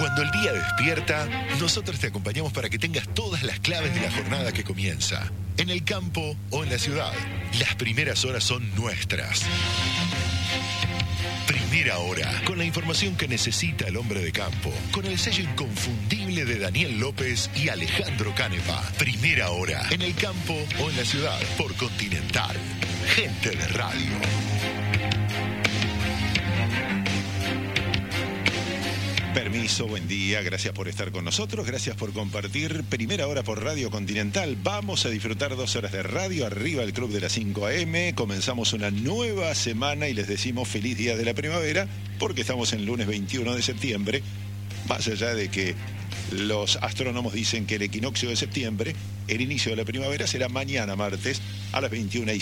Cuando el día despierta, nosotros te acompañamos para que tengas todas las claves de la jornada que comienza. En el campo o en la ciudad, las primeras horas son nuestras. Primera Hora, con la información que necesita el hombre de campo, con el sello inconfundible de Daniel López y Alejandro Canepa. Primera Hora, en el campo o en la ciudad, por Continental. Gente de radio. Permiso, buen día, gracias por estar con nosotros, gracias por compartir Primera Hora por Radio Continental. Vamos a disfrutar 2 horas de radio, arriba el Club de las 5 AM. Comenzamos una nueva semana y les decimos feliz día de la primavera, porque estamos en el lunes 21 de septiembre, más allá de que los astrónomos dicen que el equinoccio de septiembre, el inicio de la primavera, será mañana martes a las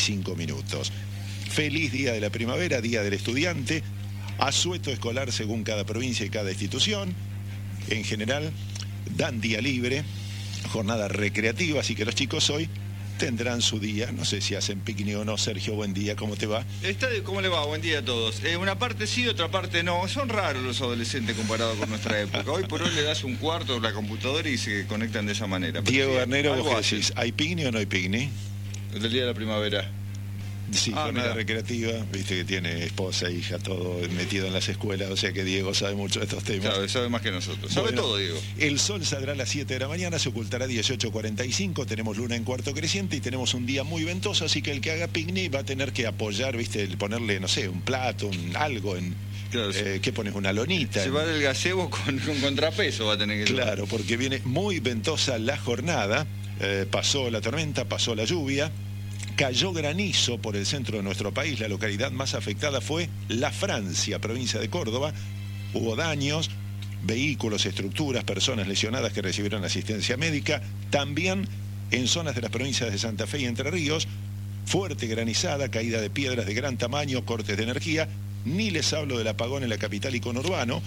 21:05. Feliz día de la primavera, día del estudiante. Asueto escolar según cada provincia y cada institución. En general, dan día libre, jornada recreativa, así que los chicos hoy tendrán su día. No sé si hacen picnic o no. Sergio, buen día, ¿cómo te va? ¿Cómo le va? Buen día a todos. Una parte sí, otra parte no. Son raros los adolescentes comparados con nuestra época. Hoy por hoy le das un cuarto a la computadora y se conectan de esa manera. Diego Garnero, algo vos decís, ¿hay picnic o no hay picnic? El del día de la primavera. Sí, jornada recreativa, viste que tiene esposa, hija, todo metido en las escuelas, o sea que Diego sabe mucho de estos temas. Claro, sabe más que nosotros. Sabe todo, Diego. El sol saldrá a las 7 de la mañana, se ocultará a 18:45, tenemos luna en cuarto creciente y tenemos un día muy ventoso, así que el que haga picnic va a tener que apoyar, viste, ponerle, no sé, un plato, algo en... Claro, ¿qué pones? Una lonita. Llevar el gazebo con contrapeso va a tener que... Claro, porque viene muy ventosa la jornada, pasó la tormenta, pasó la lluvia. Cayó granizo por el centro de nuestro país. La localidad más afectada fue La Francia, provincia de Córdoba. Hubo daños, vehículos, estructuras, personas lesionadas que recibieron asistencia médica. También en zonas de las provincias de Santa Fe y Entre Ríos, fuerte granizada, caída de piedras de gran tamaño, cortes de energía. Ni les hablo del apagón en la capital y conurbano.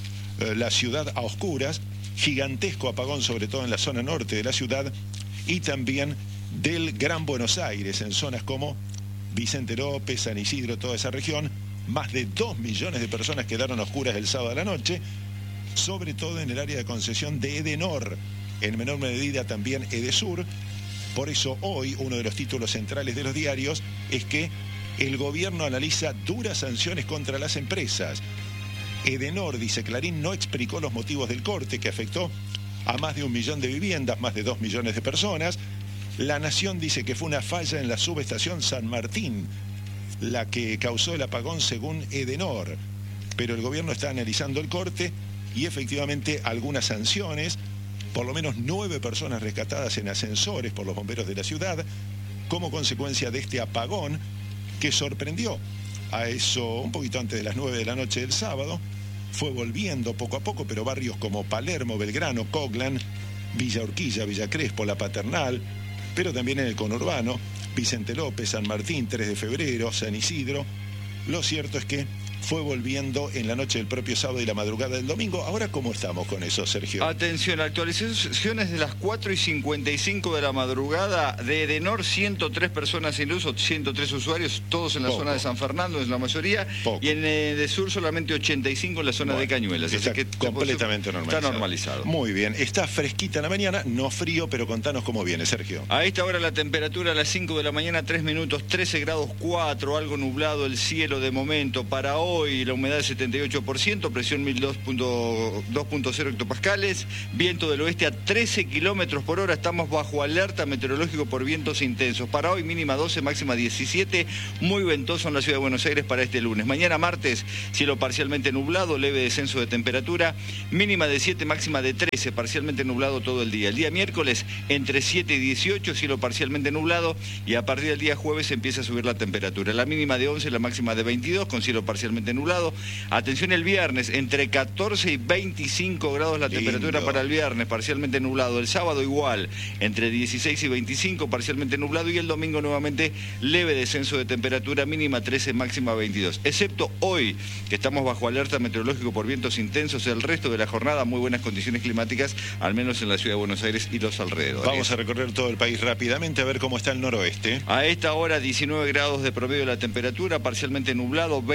La ciudad a oscuras, gigantesco apagón sobre todo en la zona norte de la ciudad y también del Gran Buenos Aires, en zonas como Vicente López, San Isidro, toda esa región. Más de 2 millones de personas quedaron a oscuras el sábado a la noche, sobre todo en el área de concesión de Edenor, en menor medida también Edesur. Por eso hoy uno de los títulos centrales de los diarios es que el gobierno analiza duras sanciones contra las empresas. Edenor, dice Clarín, no explicó los motivos del corte que afectó a más de 1 millón de viviendas, más de 2 millones de personas. La Nación dice que fue una falla en la subestación San Martín la que causó el apagón según Edenor, pero el gobierno está analizando el corte y efectivamente algunas sanciones, por lo menos 9 personas rescatadas en ascensores por los bomberos de la ciudad como consecuencia de este apagón que sorprendió a eso un poquito antes de las 9 de la noche del sábado. Fue volviendo poco a poco, pero barrios como Palermo, Belgrano, Coglan, Villa Urquiza, Villa Crespo, La Paternal, pero también en el conurbano, Vicente López, San Martín, 3 de febrero, San Isidro. Lo cierto es que fue volviendo en la noche del propio sábado y la madrugada del domingo. Ahora, ¿cómo estamos con eso, Sergio? Atención, actualizaciones de las 4:55 de la madrugada de Edenor, 103 personas sin luz, 103 usuarios, todos en la zona de San Fernando, es la mayoría, y en Edesur solamente 85 en la zona de Cañuelas. Está así que completamente normalizado. Está normalizado. Muy bien, está fresquita en la mañana, no frío, pero contanos cómo viene, Sergio. A esta hora la temperatura a las 5 de la mañana, 3 minutos, 13 grados 4, algo nublado el cielo de momento. Para hoy la humedad es 78%, presión 1002.0 hectopascales, viento del oeste a 13 kilómetros por hora, estamos bajo alerta meteorológico por vientos intensos. Para hoy mínima 12, máxima 17, muy ventoso en la ciudad de Buenos Aires para este lunes. Mañana martes, cielo parcialmente nublado, leve descenso de temperatura, mínima de 7, máxima de 13, parcialmente nublado todo el día. El día miércoles entre 7 y 18, cielo parcialmente nublado, y a partir del día jueves empieza a subir la temperatura. La mínima de 11, la máxima de 22, con cielo parcialmente nublado. Atención, el viernes entre 14 y 25 grados la temperatura para el viernes, parcialmente nublado. El sábado igual, entre 16 y 25, parcialmente nublado, y el domingo nuevamente leve descenso de temperatura, mínima 13, máxima 22. Excepto hoy, que estamos bajo alerta meteorológico por vientos intensos, el resto de la jornada muy buenas condiciones climáticas, al menos en la ciudad de Buenos Aires y los alrededores. Vamos a recorrer todo el país rápidamente a ver cómo está el noroeste. A esta hora 19 grados de promedio de la temperatura, parcialmente nublado, 21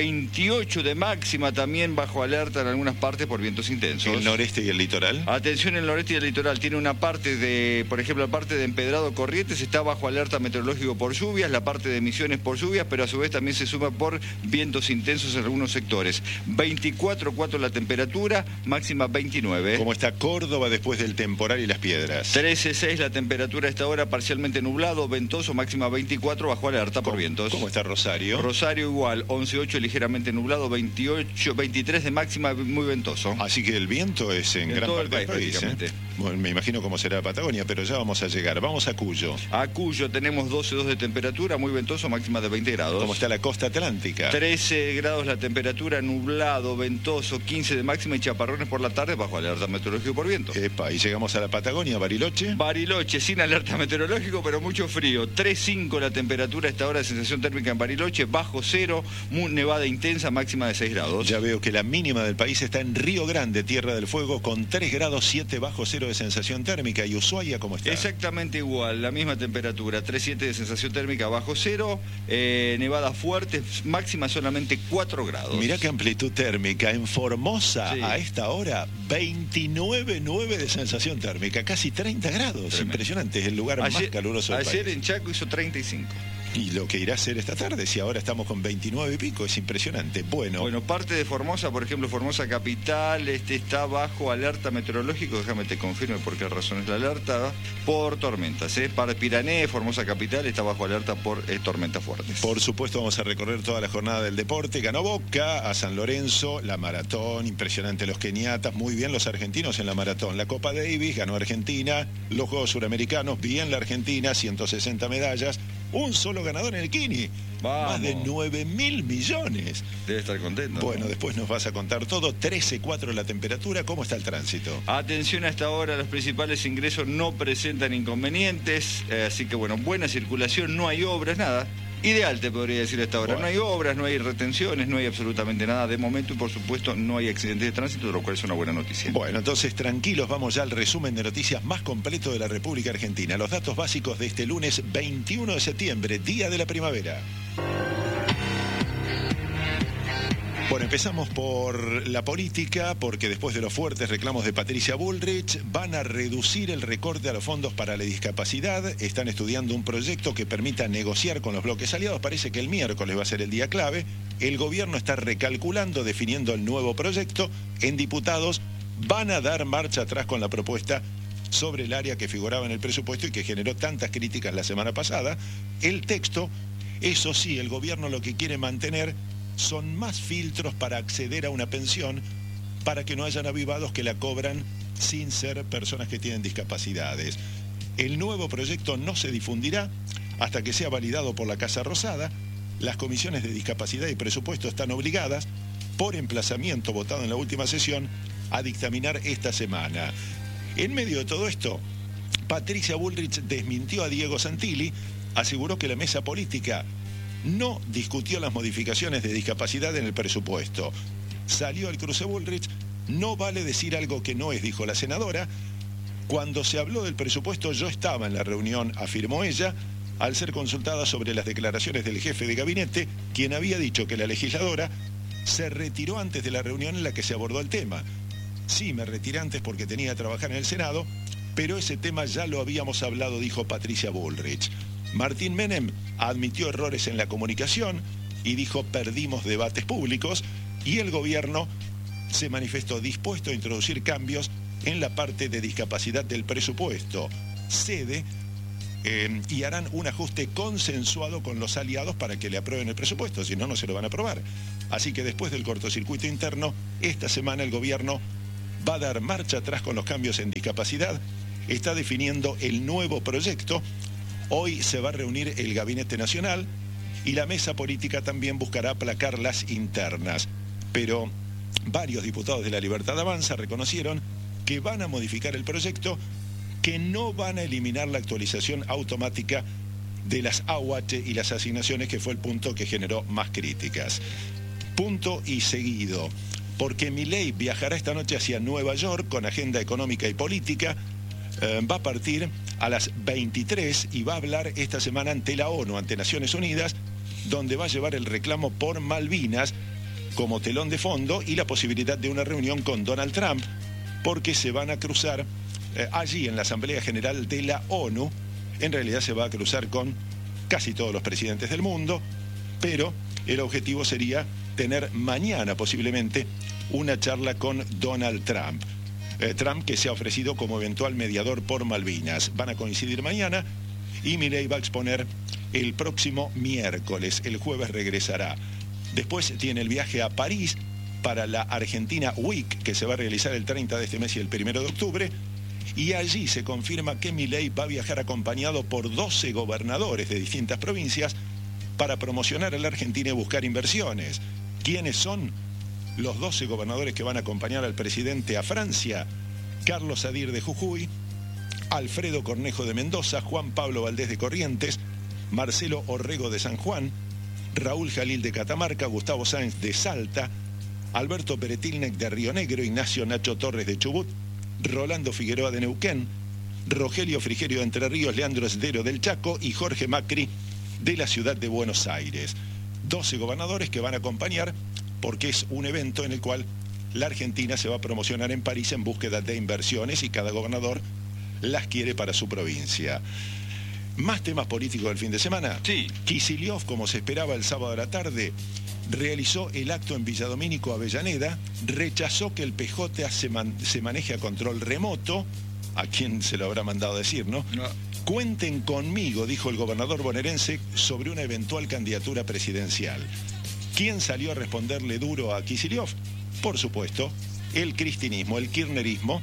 28 de máxima, también bajo alerta en algunas partes por vientos intensos. ¿El noreste y el litoral? Atención, el noreste y el litoral tiene una parte de, por ejemplo, la parte de Empedrado Corrientes está bajo alerta meteorológico por lluvias, la parte de Misiones por lluvias, pero a su vez también se suma por vientos intensos en algunos sectores. 24,4 la temperatura, máxima 29. ¿Cómo está Córdoba después del temporal y las piedras? 13,6 la temperatura a esta hora, parcialmente nublado, ventoso, máxima 24, bajo alerta por vientos. ¿Cómo está Rosario? Rosario igual, 11,8 ligeramente nublado, 23 de máxima, muy ventoso. Así que el viento es en gran todo parte del país, prácticamente. Bueno, me imagino cómo será Patagonia, pero ya vamos a llegar. Vamos a Cuyo. A Cuyo tenemos 12,2 de temperatura, muy ventoso, máxima de 20 grados. ¿Cómo está la costa atlántica? 13 grados la temperatura, nublado, ventoso, 15 de máxima y chaparrones por la tarde bajo alerta meteorológico por viento. Epa, y llegamos a la Patagonia, Bariloche. Bariloche, sin alerta meteorológico, pero mucho frío. 3,5 la temperatura a esta hora de sensación térmica en Bariloche, bajo cero, nevada intensa, máxima de 6 grados. Ya veo que la mínima del país está en Río Grande, Tierra del Fuego, con 3 grados 7 bajo cero de sensación térmica. ¿Y Ushuaia cómo está? Exactamente igual, la misma temperatura, 3,7 de sensación térmica bajo cero, nevada fuerte, máxima solamente 4 grados. Mirá qué amplitud térmica. En Formosa, Sí. a esta hora, 29,9 de sensación térmica, casi 30 grados. Tremendo. Impresionante, es el lugar más caluroso del Ayer país. en Chaco hizo 35. Y lo que irá a ser esta tarde, si ahora estamos con 29 y pico, es impresionante. Bueno, Parte de Formosa, por ejemplo, Formosa capital, está bajo alerta meteorológico, déjame te confirme por qué razón es la alerta, por tormentas. Para Pirané, Formosa capital, está bajo alerta por tormentas fuertes. por supuesto vamos a recorrer toda la jornada del deporte. Ganó Boca a San Lorenzo, la maratón, impresionante los keniatas, muy bien los argentinos en la maratón. La Copa Davis, ganó Argentina, los Juegos Suramericanos, bien la Argentina, 160 medallas. Un solo ganador en el Kini. Vamos. Más de 9.000 millones. Debe estar contento. Bueno, después nos vas a contar todo. 13,4 la temperatura. ¿Cómo está el tránsito? Atención, a esta hora los principales ingresos no presentan inconvenientes, así que bueno, buena circulación, no hay obras, nada. Ideal te podría decir a esta hora. Bueno. No hay obras, no hay retenciones, no hay absolutamente nada de momento y por supuesto no hay accidentes de tránsito, lo cual es una buena noticia. Bueno, entonces tranquilos, vamos ya al resumen de noticias más completo de la República Argentina. Los datos básicos de este lunes 21 de septiembre, día de la primavera. Bueno, empezamos por la política, porque después de los fuertes reclamos de Patricia Bullrich, van a reducir el recorte a los fondos para la discapacidad. Están estudiando un proyecto que permita negociar con los bloques aliados. Parece que el miércoles va a ser el día clave. El gobierno está recalculando, definiendo el nuevo proyecto. En diputados van a dar marcha atrás con la propuesta sobre el área que figuraba en el presupuesto y que generó tantas críticas la semana pasada. El texto, eso sí, el gobierno lo que quiere mantener son más filtros para acceder a una pensión, para que no hayan avivados que la cobran sin ser personas que tienen discapacidades. El nuevo proyecto no se difundirá hasta que sea validado por la Casa Rosada. Las comisiones de discapacidad y presupuesto están obligadas, por emplazamiento votado en la última sesión, a dictaminar esta semana. En medio de todo esto, Patricia Bullrich desmintió a Diego Santilli, aseguró que la mesa política no discutió las modificaciones de discapacidad en el presupuesto. Salió el cruce Bullrich, no vale decir algo que no es, dijo la senadora. Cuando se habló del presupuesto yo estaba en la reunión, afirmó ella, al ser consultada sobre las declaraciones del jefe de gabinete, quien había dicho que la legisladora se retiró antes de la reunión en la que se abordó el tema. Sí, me retiré antes porque tenía que trabajar en el Senado, pero ese tema ya lo habíamos hablado, dijo Patricia Bullrich. Martín Menem admitió errores en la comunicación y dijo perdimos debates públicos, y el gobierno se manifestó dispuesto a introducir cambios en la parte de discapacidad del presupuesto. Cede y harán un ajuste consensuado con los aliados para que le aprueben el presupuesto, si no, no se lo van a aprobar. Así que después del cortocircuito interno, esta semana el gobierno va a dar marcha atrás con los cambios en discapacidad, está definiendo el nuevo proyecto. Hoy se va a reunir el Gabinete Nacional y la mesa política también buscará aplacar las internas. Pero varios diputados de La Libertad Avanza reconocieron que van a modificar el proyecto, que no van a eliminar la actualización automática de las AUH y las asignaciones, que fue el punto que generó más críticas. Punto y seguido, porque Milei viajará esta noche hacia Nueva York con agenda económica y política. Va a partir a las 23 y va a hablar esta semana ante la ONU, ante Naciones Unidas, donde va a llevar el reclamo por Malvinas, como telón de fondo y la posibilidad de una reunión con Donald Trump, porque se van a cruzar allí en la Asamblea General de la ONU. En realidad se va a cruzar con casi todos los presidentes del mundo, pero el objetivo sería tener mañana posiblemente una charla con Donald Trump. Trump, que se ha ofrecido como eventual mediador por Malvinas. Van a coincidir mañana y Milei va a exponer el próximo miércoles. El jueves regresará. Después tiene el viaje a París para la Argentina Week, que se va a realizar el 30 de este mes y el 1 de octubre. Y allí se confirma que Milei va a viajar acompañado por 12 gobernadores de distintas provincias para promocionar a la Argentina y buscar inversiones. ¿Quiénes son los 12 gobernadores que van a acompañar al presidente a Francia? Carlos Sadir de Jujuy, Alfredo Cornejo de Mendoza, Juan Pablo Valdés de Corrientes, Marcelo Orrego de San Juan, Raúl Jalil de Catamarca, Gustavo Sáenz de Salta, Alberto Peretilnec de Río Negro, Ignacio Nacho Torres de Chubut, Rolando Figueroa de Neuquén, Rogelio Frigerio de Entre Ríos, Leandro Esdero del Chaco y Jorge Macri de la ciudad de Buenos Aires. 12 gobernadores que van a acompañar porque es un evento en el cual la Argentina se va a promocionar en París en búsqueda de inversiones y cada gobernador las quiere para su provincia. Más temas políticos del fin de semana. Sí. Kicillof, como se esperaba el sábado a la tarde, realizó el acto en Villadomínico, Avellaneda, rechazó que el PJ se maneje a control remoto. ¿A quién se lo habrá mandado decir, no? No. Cuenten conmigo, dijo el gobernador bonaerense, sobre una eventual candidatura presidencial. ¿Quién salió a responderle duro a Kicillof? Por supuesto, el cristinismo, el kirchnerismo,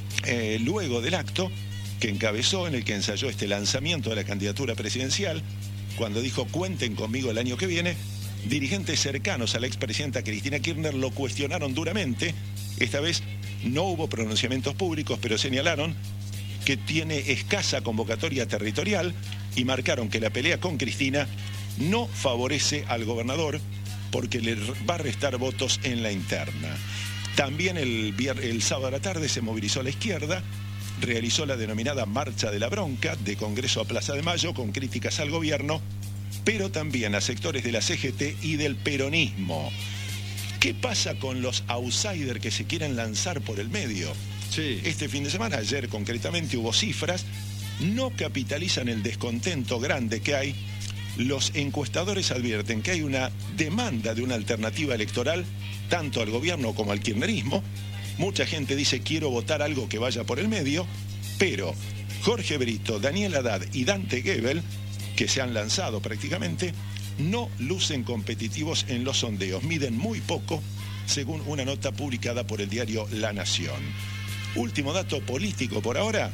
luego del acto que encabezó, en el que ensayó este lanzamiento de la candidatura presidencial, cuando dijo cuenten conmigo el año que viene, dirigentes cercanos a la expresidenta Cristina Kirchner lo cuestionaron duramente. Esta vez no hubo pronunciamientos públicos, pero señalaron que tiene escasa convocatoria territorial y marcaron que la pelea con Cristina no favorece al gobernador porque le va a restar votos en la interna. También el sábado a la tarde se movilizó la izquierda, realizó la denominada Marcha de la Bronca, de Congreso a Plaza de Mayo, con críticas al gobierno, pero también a sectores de la CGT y del peronismo. ¿Qué pasa con los outsiders que se quieren lanzar por el medio? Sí. Este fin de semana, ayer concretamente, hubo cifras, no capitalizan el descontento grande que hay. Los encuestadores advierten que hay una demanda de una alternativa electoral, tanto al gobierno como al kirchnerismo. Mucha gente dice quiero votar algo que vaya por el medio, pero Jorge Brito, Daniel Haddad y Dante Gebel, que se han lanzado prácticamente, no lucen competitivos en los sondeos, miden muy poco, según una nota publicada por el diario La Nación. Último dato político por ahora,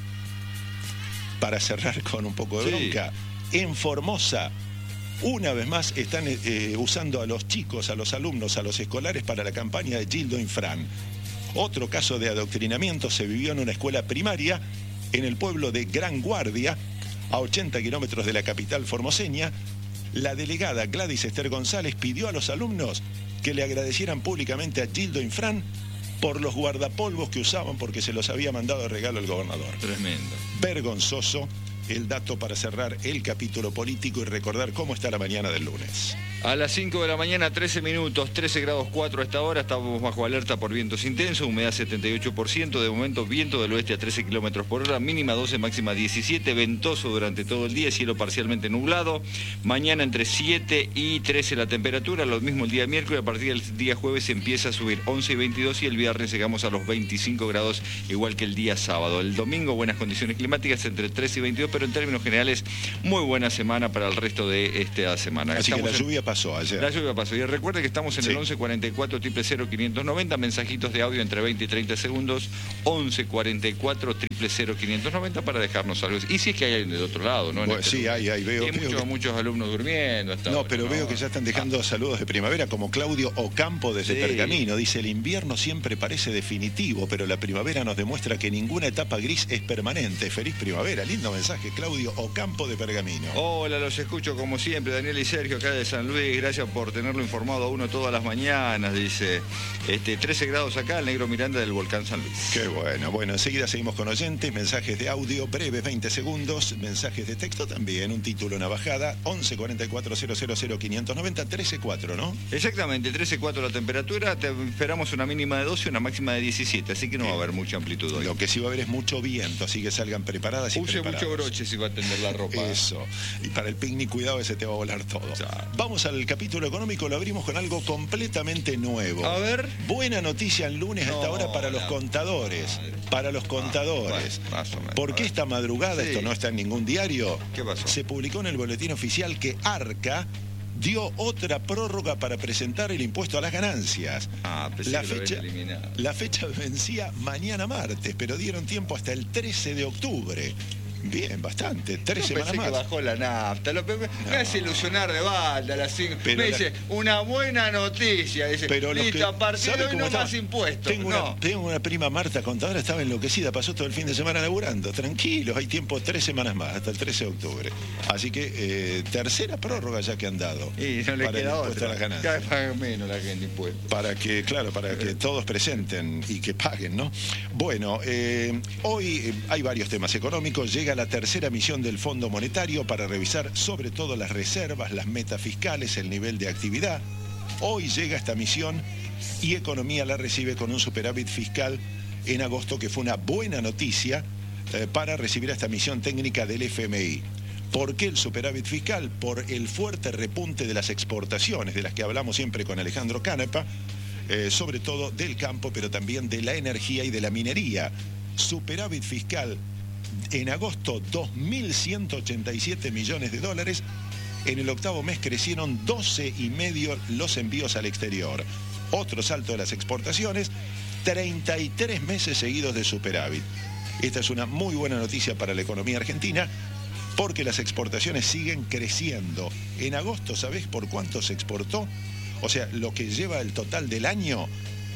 para cerrar con un poco de bronca. En Formosa, una vez más están usando a los chicos, a los alumnos, a los escolares para la campaña de Gildo Infran. Otro caso de adoctrinamiento se vivió en una escuela primaria en el pueblo de Gran Guardia, a 80 kilómetros de la capital formoseña. La delegada Gladys Esther González pidió a los alumnos que le agradecieran públicamente a Gildo Infran por los guardapolvos que usaban porque se los había mandado de regalo el gobernador. Tremendo. Vergonzoso el dato para cerrar el capítulo político y recordar cómo está la mañana del lunes. A las 5 de la mañana, 13 minutos, 13 grados 4 a esta hora. Estamos bajo alerta por vientos intensos, humedad 78%. De momento, viento del oeste a 13 kilómetros por hora, mínima 12, máxima 17. Ventoso durante todo el día, cielo parcialmente nublado. Mañana entre 7 y 13 la temperatura, lo mismo el día miércoles. A partir del día jueves empieza a subir 11 y 22 y el viernes llegamos a los 25 grados, igual que el día sábado. El domingo, buenas condiciones climáticas entre 13 y 22, pero en términos generales, muy buena semana para el resto de esta semana. Así que la lluvia pasó ayer. La lluvia pasó. Y recuerde que estamos en el 11 44 000 590, mensajitos de audio entre 20 y 30 segundos, 11 44 000 590 para dejarnos algo. Y si es que hay alguien del otro lado, ¿no? Bueno, sí, hay, veo. Hay muchos alumnos durmiendo hasta ahora, pero veo que ya están dejando saludos de primavera, como Claudio Ocampo desde Pergamino. Dice, el invierno siempre parece definitivo, pero la primavera nos demuestra que ninguna etapa gris es permanente. Feliz primavera. Lindo mensaje, Claudio Ocampo de Pergamino. Hola, los escucho como siempre, Daniel y Sergio, acá de San Luis. Gracias por tenerlo informado a uno todas las mañanas, dice. 13 grados acá, el Negro Miranda del volcán San Luis. Qué bueno. Bueno, enseguida seguimos con oyentes. oyentes, mensajes de audio breves, 20 segundos, mensajes de texto también, un título, una bajada, 11 44 000 590, 13.4, ¿no? Exactamente, 13.4 la temperatura, esperamos una mínima de 12 y una máxima de 17, así que no va a haber mucha amplitud hoy. Lo que sí va a haber es mucho viento, así que salgan preparadas y Use preparados. mucho broche si va a tender la ropa. Eso, y para el picnic, cuidado que se te va a volar todo. Vamos al capítulo económico, lo abrimos con algo completamente nuevo. A ver. Buena noticia el lunes a esta hora para los contadores. Para los contadores. Bueno, más o menos. Porque esta madrugada, Sí. esto no está en ningún diario, ¿Qué pasó? se publicó en el boletín oficial que Arca dio otra prórroga para presentar el impuesto a las ganancias. Pensé que lo habían eliminado. La fecha vencía mañana martes, pero dieron tiempo hasta el 13 de octubre. Bien, bastante, 3 semanas Pensé más. que bajó la nafta. Me hace ilusionar de balda a las 5. Pero Me dice, una buena noticia. Dice, Pero listo, a partir de hoy no más impuestos. Tengo una prima Marta contadora, estaba enloquecida, pasó todo el fin de semana laburando. Tranquilos, hay tiempo 3 semanas más, hasta el 13 de octubre. Así que tercera prórroga ya que han dado. Y no le para queda el impuesto otra. a las ganancias. Cada vez paga menos la gente impuestos. Para que todos presenten y que paguen, ¿no? Bueno, hoy hay varios temas económicos. Llega la tercera misión del Fondo Monetario para revisar sobre todo las reservas, las metas fiscales, el nivel de actividad. Hoy llega esta misión y Economía la recibe con un superávit fiscal en agosto, que fue una buena noticia para recibir a esta misión técnica del FMI. ¿Por qué el superávit fiscal? Por el fuerte repunte de las exportaciones, de las que hablamos siempre con Alejandro Canepa, sobre todo del campo, pero también de la energía y de la minería. Superávit fiscal en agosto, 2.187 millones de dólares. En el octavo mes crecieron 12,5 los envíos al exterior. Otro salto de las exportaciones, 33 meses seguidos de superávit. Esta es una muy buena noticia para la economía argentina, porque las exportaciones siguen creciendo. En agosto, ¿sabés por cuánto se exportó? O sea, lo que lleva el total del año,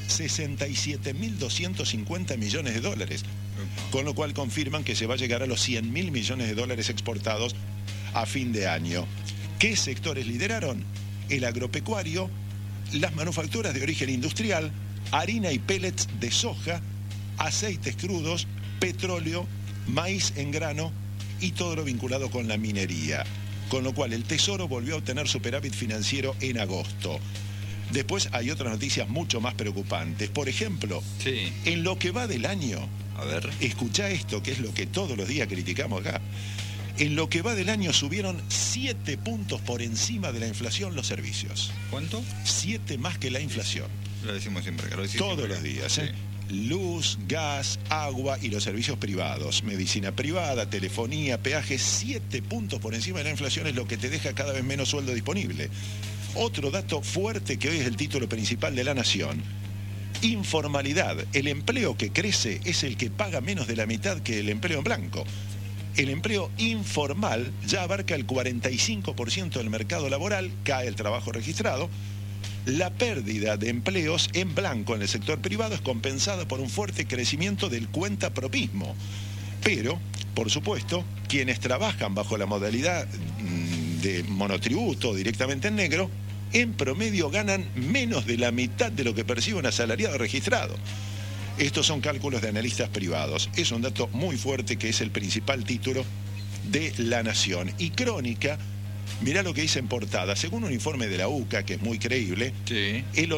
67.250 millones de dólares. Con lo cual confirman que se va a llegar a los 100.000 millones de dólares exportados a fin de año. ¿Qué sectores lideraron? El agropecuario, las manufacturas de origen industrial, harina y pellets de soja, aceites crudos, petróleo, maíz en grano y todo lo vinculado con la minería. Con lo cual el Tesoro volvió a obtener superávit financiero en agosto. Después hay otras noticias mucho más preocupantes. Por ejemplo, Sí. en lo que va del año, A ver. escuchá esto, que es lo que todos los días criticamos acá. En lo que va del año subieron 7 puntos por encima de la inflación los servicios. ¿Cuánto? 7 más que la inflación. Lo decimos siempre acá. Todos los días, ¿eh? Luz, gas, agua y los servicios privados. Medicina privada, telefonía, peajes. 7 puntos por encima de la inflación es lo que te deja cada vez menos sueldo disponible. Otro dato fuerte que hoy es el título principal de La Nación. Informalidad. El empleo que crece es el que paga menos de la mitad que el empleo en blanco. El empleo informal ya abarca el 45% del mercado laboral, cae el trabajo registrado. La pérdida de empleos en blanco en el sector privado es compensada por un fuerte crecimiento del cuentapropismo. Pero, por supuesto, quienes trabajan bajo la modalidad de monotributo directamente en negro, en promedio ganan menos de la mitad de lo que percibe un asalariado registrado. Estos son cálculos de analistas privados. Es un dato muy fuerte que es el principal título de La Nación. Y Crónica, mirá lo que dice en portada. Según un informe de la UCA, que es muy creíble, Sí. el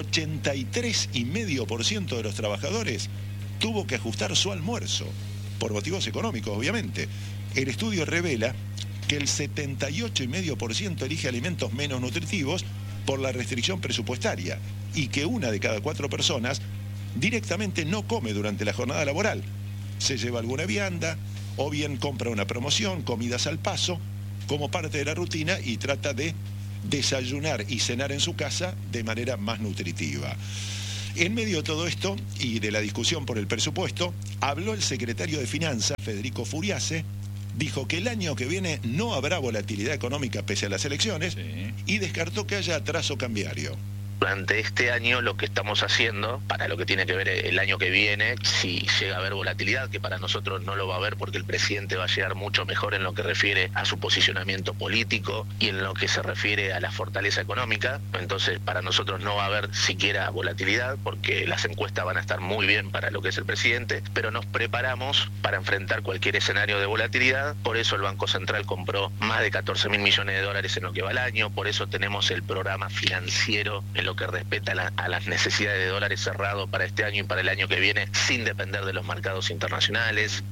83,5% de los trabajadores tuvo que ajustar su almuerzo, por motivos económicos, obviamente. El estudio revela que el 78,5% elige alimentos menos nutritivos por la restricción presupuestaria y que 1 de cada 4 personas directamente no come durante la jornada laboral. Se lleva alguna vianda o bien compra una promoción, comidas al paso, como parte de la rutina y trata de desayunar y cenar en su casa de manera más nutritiva. En medio de todo esto y de la discusión por el presupuesto, habló el secretario de Finanzas, Federico Furiase, dijo que el año que viene no habrá volatilidad económica pese a las elecciones Sí. y descartó que haya atraso cambiario. Durante este año lo que estamos haciendo, para lo que tiene que ver el año que viene, si llega a haber volatilidad, que para nosotros no lo va a haber porque el presidente va a llegar mucho mejor en lo que refiere a su posicionamiento político y en lo que se refiere a la fortaleza económica, entonces para nosotros no va a haber siquiera volatilidad porque las encuestas van a estar muy bien para lo que es el presidente, pero nos preparamos para enfrentar cualquier escenario de volatilidad. Por eso el Banco Central compró más de 14.000 millones de dólares en lo que va al año, por eso tenemos el programa financiero en lo que respecta a las necesidades de dólares cerrado para este año y para el año que viene, sin depender de los mercados internacionales.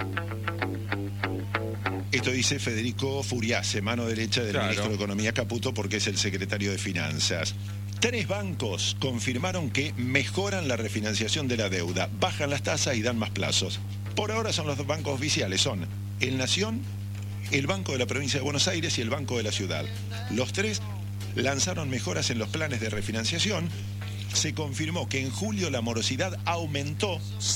Esto dice Federico Furiase, mano derecha del ministro de Economía Caputo, porque es el secretario de Finanzas. 3 bancos confirmaron que mejoran la refinanciación de la deuda, bajan las tasas y dan más plazos. Por ahora son los 2 bancos oficiales, son el Nación, el Banco de la Provincia de Buenos Aires y el Banco de la Ciudad. Los 3 lanzaron mejoras en los planes de refinanciación. Se confirmó que en julio la morosidad aumentó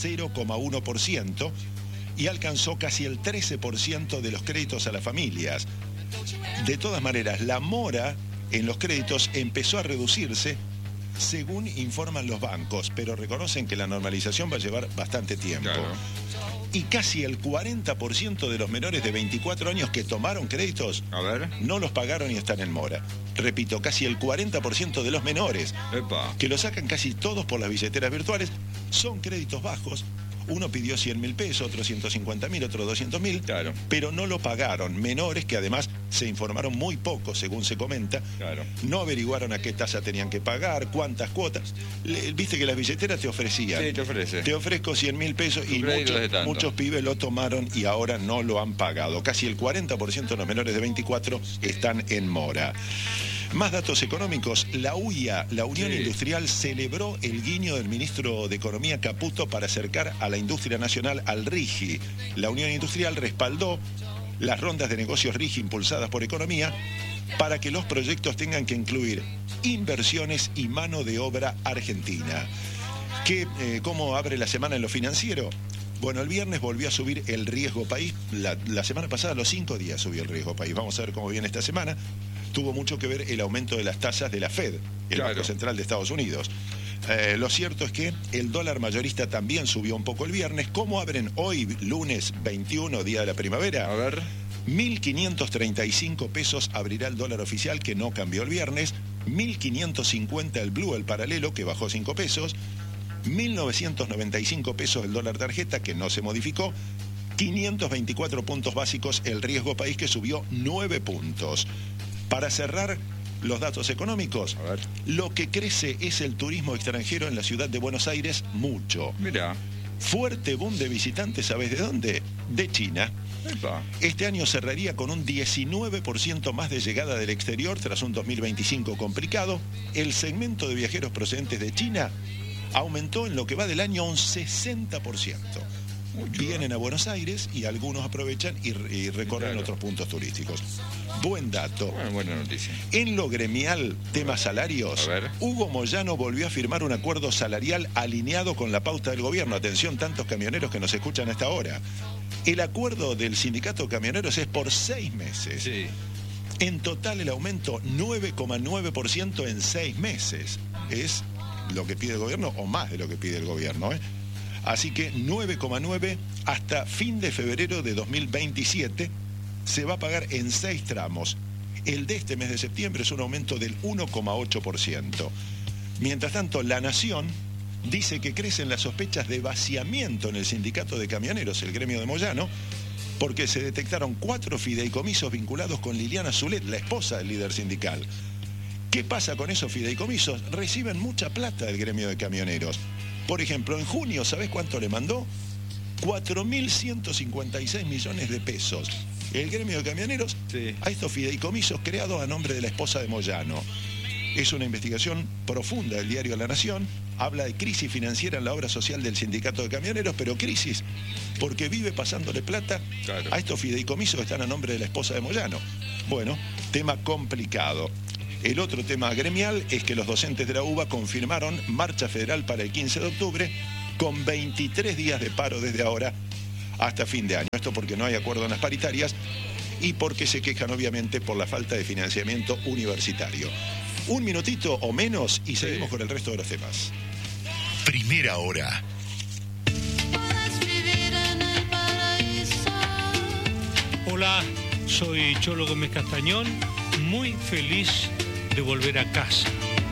0,1% y alcanzó casi el 13% de los créditos a las familias. De todas maneras, la mora en los créditos empezó a reducirse, según informan los bancos, pero reconocen que la normalización va a llevar bastante tiempo. Y casi el 40% de los menores de 24 años que tomaron créditos no los pagaron y están en mora. Repito, casi el 40% de los menores, que lo sacan casi todos por las billeteras virtuales, son créditos bajos. Uno pidió 100.000 pesos, otro 150.000, otro 200.000, pero no lo pagaron. Menores que además se informaron muy poco, según se comenta, no averiguaron a qué tasa tenían que pagar, cuántas cuotas. Viste que las billeteras te ofrecían. Sí, te ofrece. Te ofrezco 100.000 pesos y muchos pibes lo tomaron y ahora no lo han pagado. Casi el 40% de los menores de 24 están en mora. Más datos económicos. La UIA, la Unión Industrial, celebró el guiño del ministro de Economía Caputo para acercar a la industria nacional al RIGI. La Unión Industrial respaldó las rondas de negocios RIGI impulsadas por Economía para que los proyectos tengan que incluir inversiones y mano de obra argentina. ¿Cómo abre la semana en lo financiero? Bueno, el viernes volvió a subir el riesgo país. La semana pasada, los 5 días subió el riesgo país. Vamos a ver cómo viene esta semana. Tuvo mucho que ver el aumento de las tasas de la Fed, el Banco Central de Estados Unidos. Lo cierto es que el dólar mayorista también subió un poco el viernes. ¿Cómo abren hoy, lunes 21, día de la primavera? A ver. 1.535 pesos abrirá el dólar oficial, que no cambió el viernes. 1.550 el blue, el paralelo, que bajó 5 pesos. 1.995 pesos el dólar tarjeta, que no se modificó. 524 puntos básicos el riesgo país, que subió 9 puntos. Para cerrar los datos económicos, lo que crece es el turismo extranjero en la ciudad de Buenos Aires, mucho. Mirá. Fuerte boom de visitantes, ¿sabes de dónde? De China. Este año cerraría con un 19% más de llegada del exterior tras un 2025 complicado. El segmento de viajeros procedentes de China aumentó en lo que va del año un 60%. Vienen a Buenos Aires y algunos aprovechan y recorren otros puntos turísticos. Buen dato. Buena noticia. En lo gremial, tema salarios, Hugo Moyano volvió a firmar un acuerdo salarial alineado con la pauta del gobierno. Atención, tantos camioneros que nos escuchan a esta hora. El acuerdo del sindicato de camioneros es por 6 meses. Sí. En total el aumento 9,9% en 6 meses. Es lo que pide el gobierno o más de lo que pide el gobierno, Así que 9,9 hasta fin de febrero de 2027 se va a pagar en 6 tramos. El de este mes de septiembre es un aumento del 1,8%. Mientras tanto, La Nación dice que crecen las sospechas de vaciamiento en el sindicato de camioneros, el gremio de Moyano, porque se detectaron 4 fideicomisos vinculados con Liliana Zulet, la esposa del líder sindical. ¿Qué pasa con esos fideicomisos? Reciben mucha plata del gremio de camioneros. Por ejemplo, en junio, ¿sabés cuánto le mandó? 4.156 millones de pesos. El gremio de camioneros a estos fideicomisos creados a nombre de la esposa de Moyano. Es una investigación profunda del diario La Nación. Habla de crisis financiera en la obra social del sindicato de camioneros, pero crisis porque vive pasándole plata a estos fideicomisos que están a nombre de la esposa de Moyano. Bueno, tema complicado. El otro tema gremial es que los docentes de la UBA confirmaron marcha federal para el 15 de octubre con 23 días de paro desde ahora hasta fin de año. Esto porque no hay acuerdo en las paritarias y porque se quejan obviamente por la falta de financiamiento universitario. Un minutito o menos y seguimos con el resto de los temas. Primera hora. Hola, soy Cholo Gómez Castañón, muy feliz de volver a casa,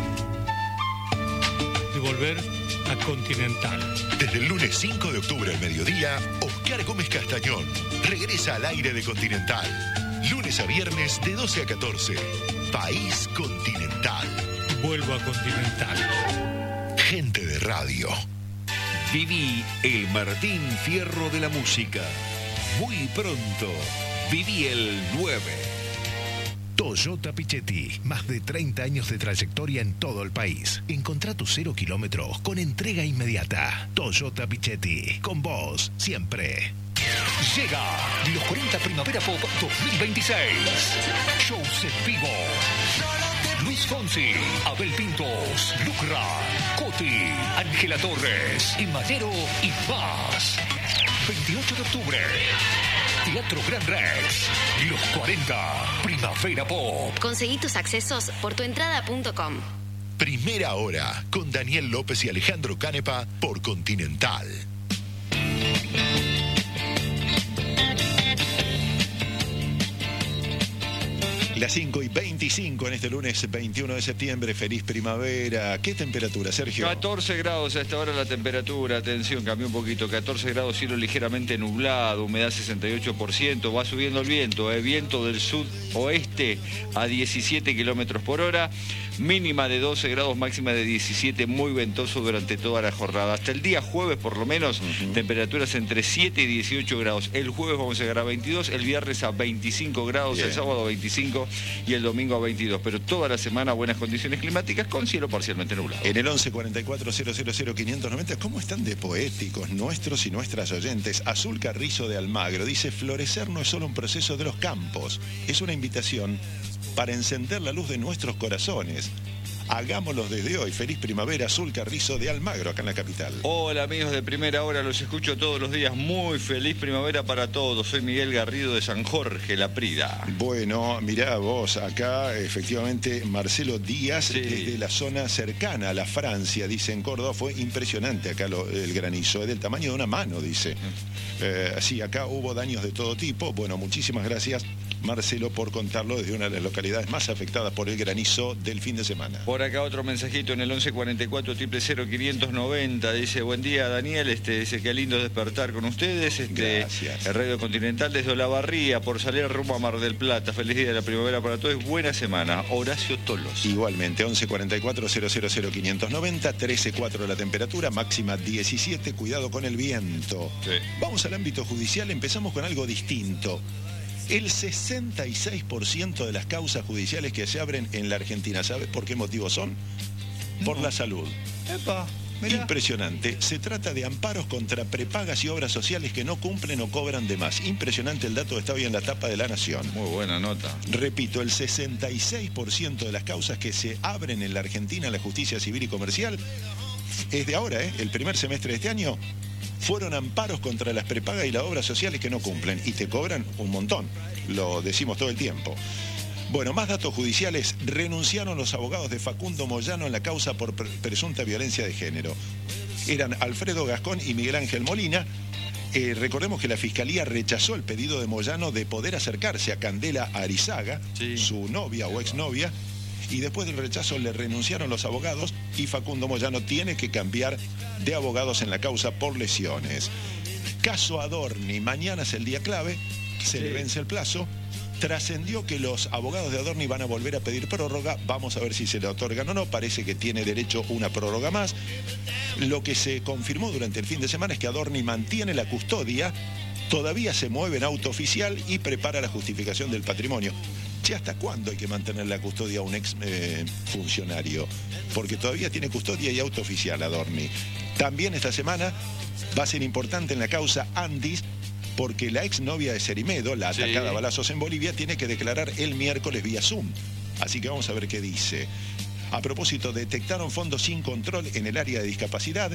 de volver a Continental. Desde el lunes 5 de octubre al mediodía, Oscar Gómez Castañón regresa al aire de Continental. Lunes a viernes de 12 a 14. País Continental. Vuelvo a Continental. Gente de radio. Viví el Martín Fierro de la música. Muy pronto, viví el 9. Toyota Pichetti, más de 30 años de trayectoria en todo el país. Encontrá tus 0 kilómetros con entrega inmediata. Toyota Pichetti, con vos siempre. Llega los 40 Primavera Pop 2026. Shows en vivo. Luis Fonsi, Abel Pintos, Lucra, Coti, Ángela Torres, Imanero y más. 28 de octubre. Teatro Gran Rex. Los 40 Primavera Pop. Conseguí tus accesos por tuentrada.com. Primera hora con Daniel López y Alejandro Canepa por Continental. Las 5:25 en este lunes 21 de septiembre. Feliz primavera. ¿Qué temperatura, Sergio? 14 grados a esta hora la temperatura. Atención, cambió un poquito. 14 grados, cielo ligeramente nublado, humedad 68%. Va subiendo el viento, viento del sudoeste a 17 kilómetros por hora. Mínima de 12 grados, máxima de 17. Muy ventoso durante toda la jornada. Hasta el día jueves, por lo menos, temperaturas entre 7 y 18 grados. El jueves vamos a llegar a 22, el viernes a 25 grados, Bien. El sábado a 25 y el domingo a 22. Pero toda la semana buenas condiciones climáticas con cielo parcialmente nublado. En el 1144-000-590, ¿cómo están de poéticos nuestros y nuestras oyentes? Azul Carrizo de Almagro dice: florecer no es solo un proceso de los campos, es una invitación para encender la luz de nuestros corazones. Hagámoslo desde hoy. Feliz primavera, Azul Carrizo de Almagro, acá en la capital. Hola amigos de Primera Hora, los escucho todos los días. Muy feliz primavera para todos. Soy Miguel Garrido de San Jorge, La Prida. Bueno, mirá vos, acá efectivamente Marcelo Díaz, Sí. desde la zona cercana a la Francia, dice en Córdoba, fue impresionante acá el granizo, es del tamaño de una mano, dice. Sí, acá hubo daños de todo tipo. Bueno, muchísimas gracias, Marcelo, por contarlo desde una de las localidades más afectadas por el granizo del fin de semana. Por acá otro mensajito en el 1144-000-590. Dice: buen día Daniel, dice qué lindo despertar con ustedes. Gracias. El Radio Continental desde Olavarría por salir rumbo a Mar del Plata. Feliz día de la primavera para todos. Buena semana. Horacio Tolos. Igualmente, 1144-000-590, 13.4 la temperatura, máxima 17, cuidado con el viento. Sí. Vamos al ámbito judicial, empezamos con algo distinto. El 66% de las causas judiciales que se abren en la Argentina, ¿sabes por qué motivo son? Por la salud. Epa, mirá. Impresionante. Se trata de amparos contra prepagas y obras sociales que no cumplen o cobran de más. Impresionante el dato, está hoy en la tapa de La Nación. Muy buena nota. Repito, el 66% de las causas que se abren en la Argentina en la justicia civil y comercial es de ahora, el primer semestre de este año, fueron amparos contra las prepagas y las obras sociales que no cumplen y te cobran un montón, lo decimos todo el tiempo. Bueno, más datos judiciales. Renunciaron los abogados de Facundo Moyano en la causa por presunta violencia de género. Eran Alfredo Gascón y Miguel Ángel Molina. Recordemos que la Fiscalía rechazó el pedido de Moyano de poder acercarse a Candela Arizaga, Sí. su novia o exnovia, y después del rechazo le renunciaron los abogados y Facundo Moyano tiene que cambiar de abogados en la causa por lesiones. Caso Adorni, mañana es el día clave, se le vence el plazo. Trascendió que los abogados de Adorni van a volver a pedir prórroga. Vamos a ver si se le otorgan o no. Parece que tiene derecho una prórroga más. Lo que se confirmó durante el fin de semana es que Adorni mantiene la custodia, todavía se mueve en auto oficial y prepara la justificación del patrimonio. Che, ¿hasta cuándo hay que mantener la custodia a un ex funcionario? Porque todavía tiene custodia y auto oficial Adorni. También esta semana va a ser importante en la causa Andis, porque la exnovia de Cerimedo, la atacada a balazos en Bolivia, tiene que declarar el miércoles vía Zoom. Así que vamos a ver qué dice. A propósito, detectaron fondos sin control en el área de discapacidad,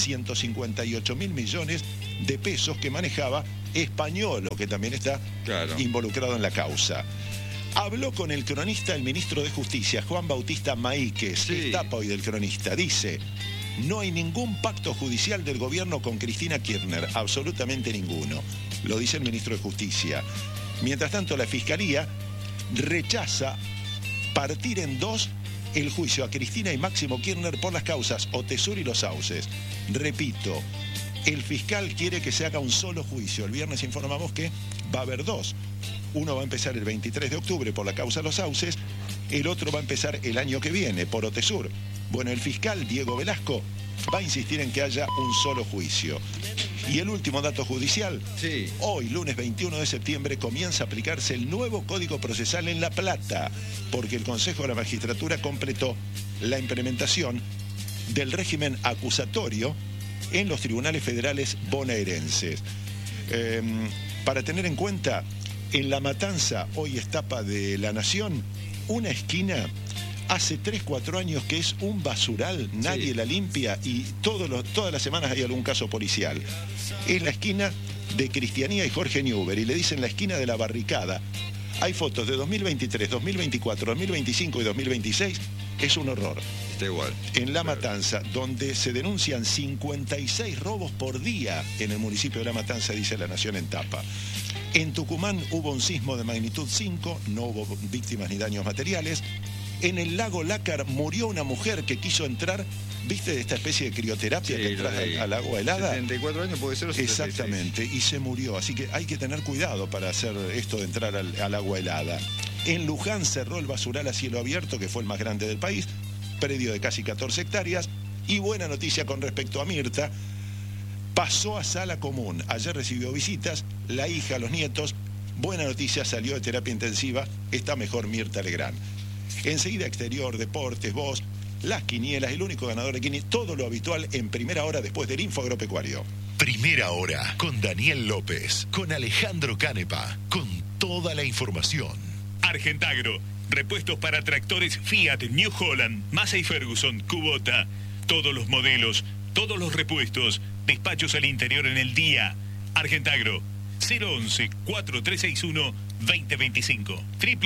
158.000 millones de pesos que manejaba Españolo, que también está involucrado en la causa. Habló con el cronista, el ministro de Justicia, Juan Bautista Maíquez, Sí. Tapa hoy del cronista. Dice, no hay ningún pacto judicial del gobierno con Cristina Kirchner, absolutamente ninguno. Lo dice el ministro de Justicia. Mientras tanto, la Fiscalía rechaza partir en dos el juicio a Cristina y Máximo Kirchner por las causas Otesur y Los Sauces. Repito, el fiscal quiere que se haga un solo juicio. El viernes informamos que va a haber dos. Uno va a empezar el 23 de octubre por la causa Los Sauces, el otro va a empezar el año que viene por Otesur. Bueno, el fiscal Diego Velasco va a insistir en que haya un solo juicio. Y el último dato judicial, Sí. hoy, lunes 21 de septiembre, comienza a aplicarse el nuevo Código Procesal en La Plata, porque el Consejo de la Magistratura completó la implementación del régimen acusatorio en los tribunales federales bonaerenses. Para tener en cuenta, en La Matanza, hoy es tapa de La Nación, una esquina hace 3-4 años que es un basural, nadie Sí. la limpia y todas las semanas hay algún caso policial. Es la esquina de Cristianía y Jorge Newbery, y le dicen la esquina de la barricada. Hay fotos de 2023, 2024, 2025 y 2026, es un horror. Está igual. En La Matanza, donde se denuncian 56 robos por día en el municipio de La Matanza, dice La Nación en tapa. En Tucumán hubo un sismo de magnitud 5, no hubo víctimas ni daños materiales. En el lago Lácar murió una mujer que quiso entrar, ¿viste de esta especie de crioterapia que entras al agua helada? 74 años puede ser o 76. Exactamente, y se murió. Así que hay que tener cuidado para hacer esto de entrar al agua helada. En Luján cerró el basural a cielo abierto, que fue el más grande del país, predio de casi 14 hectáreas. Y buena noticia con respecto a Mirta, pasó a sala común. Ayer recibió visitas, la hija, los nietos. Buena noticia, salió de terapia intensiva, está mejor Mirta Legrand. Enseguida exterior, deportes, voz, las quinielas, el único ganador de quinielas, todo lo habitual en primera hora después del Info Agropecuario. Primera hora con Daniel López, con Alejandro Canepa, con toda la información. Argentagro, repuestos para tractores Fiat, New Holland, Massey Ferguson, Kubota, todos los modelos, todos los repuestos, despachos al interior en el día. Argentagro, 011-4361-2025,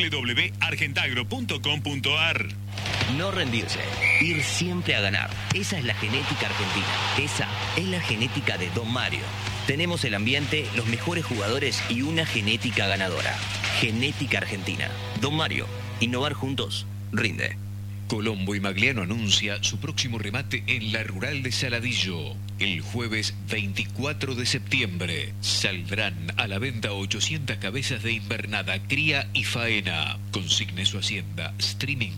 www.argentagro.com.ar. No rendirse, ir siempre a ganar. Esa es la genética argentina. Esa es la genética de Don Mario. Tenemos el ambiente, los mejores jugadores y una genética ganadora. Genética argentina. Don Mario, innovar juntos, rinde. Colombo y Magliano anuncia su próximo remate en la Rural de Saladillo. El jueves 24 de septiembre saldrán a la venta 800 cabezas de invernada, cría y faena. Consigne su hacienda. Streaming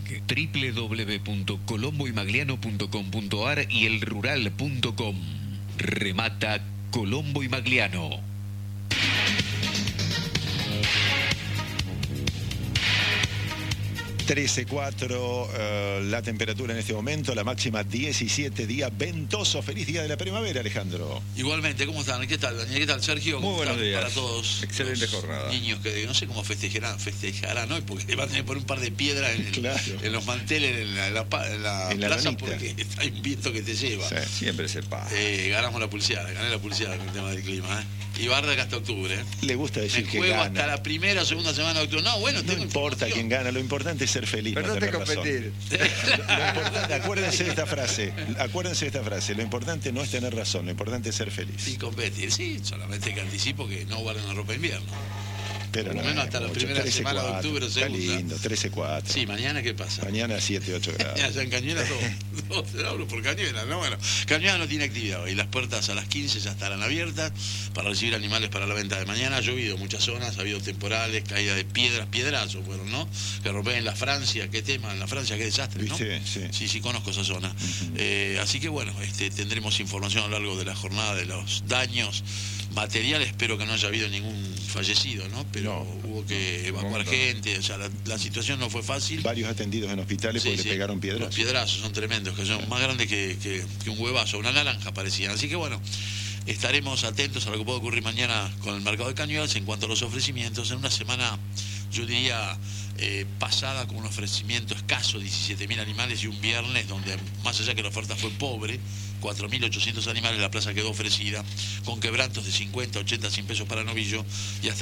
www.colomboymagliano.com.ar y elrural.com. Remata Colombo y Magliano. 13.4 la temperatura en este momento, la máxima 17, día ventoso. Feliz día de la primavera, Alejandro. Igualmente, ¿cómo están? ¿Qué tal, Daniel? ¿Qué tal, Sergio? Muy buenos días. Para todos. Excelente jornada. Niños que no sé cómo festejarán hoy, porque le van a tener que poner un par de piedras en los manteles, en la plaza, ranita. porque está un viento que te lleva. Sí. Siempre se pasa. Ganamos la pulseada, gané la pulseada con el tema del clima. Y Barda que hasta octubre. Le gusta decir Me que juego gana. hasta la primera o segunda semana de octubre. No, bueno, No tengo importa quién gana, lo importante es ser feliz. Pero no no te tener razón. competir. Lo importante, acuérdense de esta frase, lo importante no es tener razón, lo importante es ser feliz. Sin competir, sí, solamente que anticipo que no guarden la ropa de invierno. Pero por lo no, menos hasta la primera semana de octubre o Está segunda. lindo, 13-4. Sí, mañana ¿qué pasa? Mañana 7-8 grados. Ya en Cañuelas todo hablo por Cañuelas, ¿no? Bueno, Cañuelas no tiene actividad hoy. Las puertas a las 15 ya estarán abiertas para recibir animales para la venta de mañana. Ha llovido en muchas zonas, ha habido temporales, caída de piedras, piedrazos fueron, ¿no? Que rompen en la Francia, qué tema, en la Francia, qué desastre, ¿no? Sí, conozco esa zona. Así que bueno, tendremos información a lo largo de la jornada de los daños materiales. Espero que no haya habido ningún fallecido, ¿no? Pero hubo que evacuar gente, o sea, la situación no fue fácil. Varios atendidos en hospitales porque le pegaron piedras. Los piedrazos son tremendos, que son más grandes que un huevazo, una naranja parecían. Así que bueno, estaremos atentos a lo que puede ocurrir mañana con el mercado de Cañuelas en cuanto a los ofrecimientos. En una semana, yo diría, pasada con un ofrecimiento escaso, 17.000 animales, y un viernes donde, más allá que la oferta fue pobre, 4.800 animales, la plaza quedó ofrecida, con quebrantos de 50, 80, 100 pesos para novillo y hasta